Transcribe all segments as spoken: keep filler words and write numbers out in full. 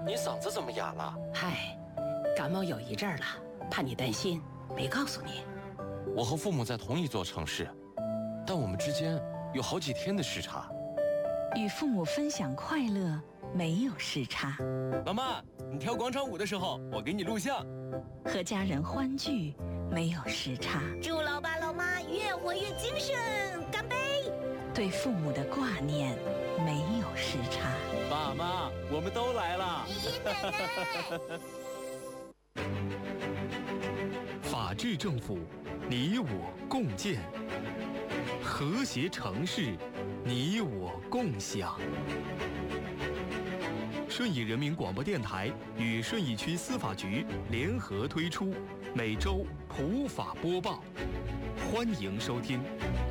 你嗓子怎么哑了？ 嗨，感冒有一阵儿了，怕你担心，没告诉你。 我和父母在同一座城市，但我们之间有好几天的时差。 与父母分享快乐，没有时差。 妈妈，你跳广场舞的时候，我给你录像。 和家人欢聚，没有时差。 祝老爸老妈越活越精神，干杯！ 对父母的挂念，没有时差。 爸妈，我们都来了。 爷爷奶奶。 法治政府，你我共建；和谐城市，你我共享。顺义人民广播电台与顺义区司法局联合推出每周普法播报，欢迎收听。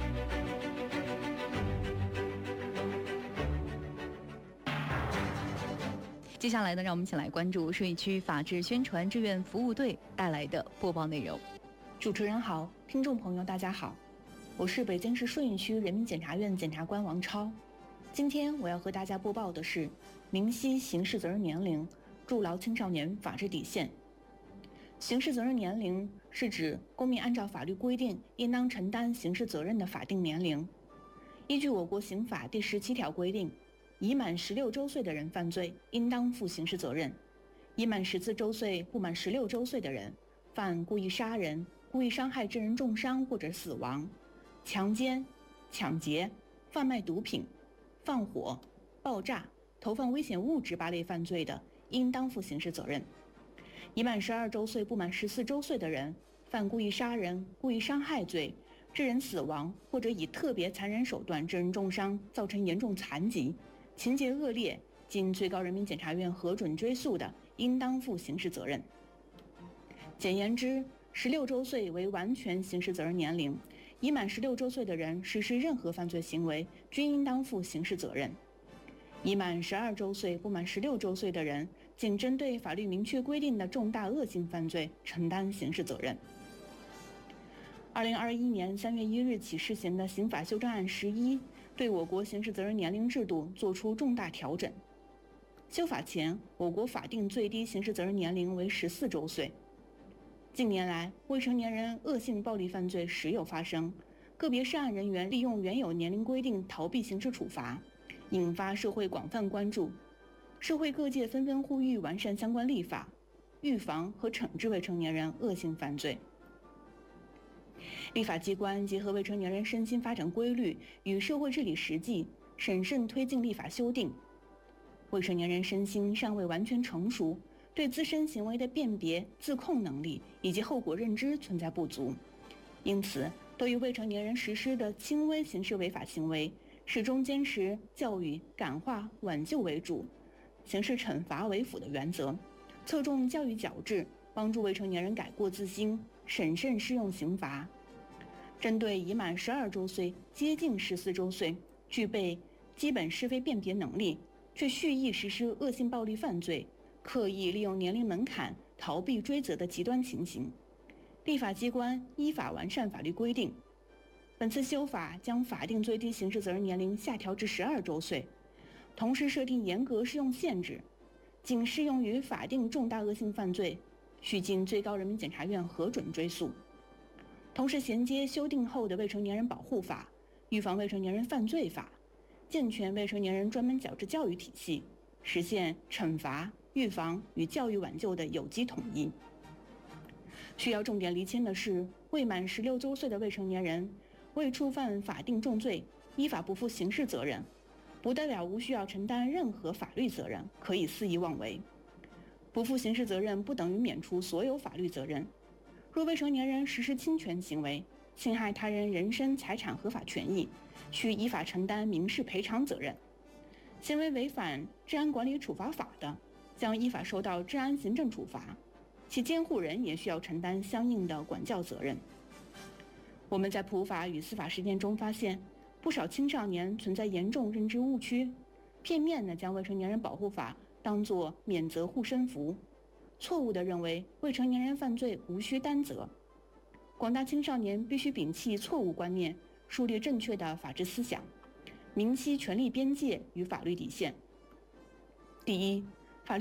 接下来呢，让我们一起来关注顺义区法治宣传志愿服务队带来的播报内容。 主持人好，听众朋友大家好，我是北京市顺义区人民检察院检察官王超。今天我要和大家播报的是明晰刑事责任年龄，筑牢青少年法治底线。刑事责任年龄是指公民按照法律规定应当承担刑事责任的法定年龄。依据我国刑法第十七条规定，已满十六周岁的人犯罪应当负刑事责任，已满十四周岁不满十六周岁的人犯故意杀人、故意伤害致人重伤或者死亡、强奸、抢劫、贩卖毒品、放火、爆炸、投放危险物质八类犯罪的，应当负刑事责任。已满十二周岁不满十四周岁的人犯故意杀人、故意伤害罪，致人死亡或者以特别残忍手段致人重伤，造成严重残疾，情节恶劣，经最高人民检察院核准追诉的，应当负刑事责任。简言之，十六周岁为完全刑事责任年龄，已满十六周岁的人实施任何犯罪行为，均应当负刑事责任。已满十二周岁不满十六周岁的人，仅针对法律明确规定的重大恶性犯罪承担刑事责任。二零二一年三月一日起施行的刑法修正案十一，对我国刑事责任年龄制度作出重大调整。修法前，我国法定最低刑事责任年龄为十四周岁。近年来，未成年人恶性暴力犯罪时有发生，个别涉案人员利用原有年龄规定逃避刑事处罚，引发社会广泛关注。社会各界纷纷呼吁完善相关立法，预防和惩治未成年人恶性犯罪。立法机关结合未成年人身心发展规律与社会治理实际，审慎推进立法修订。未成年人身心尚未完全成熟，对自身行为的辨别、自控能力以及后果认知存在不足，因此，对于未成年人实施的轻微刑事违法行为，始终坚持教育、感化、挽救为主，刑事惩罚为辅的原则，侧重教育矫治，帮助未成年人改过自新，审慎适用刑罚。针对已满十二周岁、接近十四周岁，具备基本是非辨别能力，却蓄意实施恶性暴力犯罪，刻意利用年龄门槛逃避追责的极端情形，立法机关依法完善法律规定。本次修法将法定最低刑事责任年龄下调至十二周岁，同时设定严格适用限制，仅适用于法定重大恶性犯罪，需经最高人民检察院核准追诉。同时衔接修订后的未成年人保护法、预防未成年人犯罪法，健全未成年人专门矫治教育体系，实现惩罚、预防与教育挽救的有机统一。需要重点厘清的是，未满十六周岁的未成年人未触犯法定重罪，依法不负刑事责任，不代表无需要承担任何法律责任，可以肆意妄为。不负刑事责任不等于免除所有法律责任。若未成年人实施侵权行为，侵害他人人身财产合法权益，需依法承担民事赔偿责任。行为违反治安管理处罚法的，将依法受到治安行政处罚，其监护人也需要承担相应的管教责任。我们在普法与司法实践中发现，不少青少年存在严重认知误区，片面地将未成年人保护法当作免责护身符，错误地认为未成年人犯罪无需担责。广大青少年必须摒弃错误观念，树立正确的法治思想，明晰权利边界与法律底线。第一，